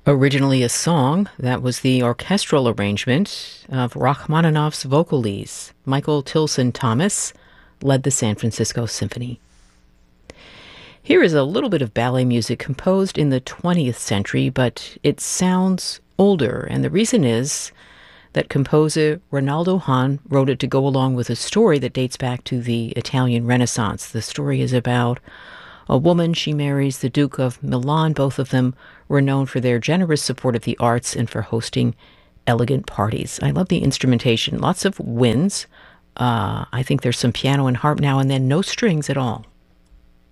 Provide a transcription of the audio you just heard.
Originally a song, that was the orchestral arrangement of Rachmaninoff's Vocalese. Michael Tilson Thomas led the San Francisco Symphony. Here is a little bit of ballet music composed in the 20th century, but it sounds older, and the reason is that composer Ronaldo Hahn wrote it to go along with a story that dates back to the Italian Renaissance. The story is about a woman. She marries the Duke of Milan. Both of them were known for their generous support of the arts and for hosting elegant parties. I love the instrumentation. Lots of winds. I think there's some piano and harp now and then, no strings at all.